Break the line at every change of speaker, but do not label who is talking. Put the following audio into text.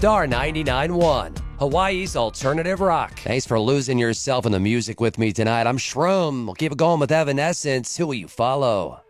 Star 99.1, Hawaii's alternative rock. Thanks for losing yourself in the music with me tonight. I'm Shroom. We'll keep it going with Evanescence. Who will you follow?